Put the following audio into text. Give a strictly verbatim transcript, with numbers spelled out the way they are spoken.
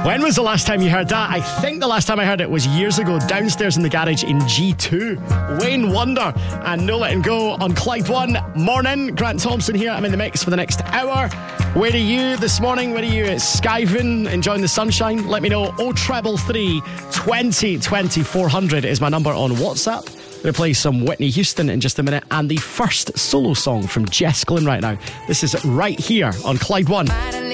When was the last time you heard that? I think the last time I heard it was years ago, downstairs in the garage in G two. Wayne Wonder and No Letting Go on Clyde One. Morning, Grant Thompson here. I'm in the mix for the next hour. Where are you this morning? Where are you at Skyvin? Enjoying the sunshine? Let me know. oh three three, twenty, twenty, four hundred is my number on WhatsApp. We're going to play some Whitney Houston in just a minute. And the first solo song from Jess Glynn right now. This is right here on Clyde One.